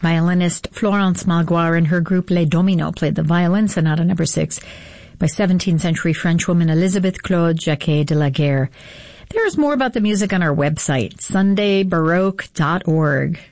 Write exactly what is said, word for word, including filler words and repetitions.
Violinist Florence Malgoire and her group Les Dominos played the violin sonata number six by seventeenth century Frenchwoman Elisabeth Claude Jacquet de la Guerre. There's more about the music on our website, sunday baroque dot org.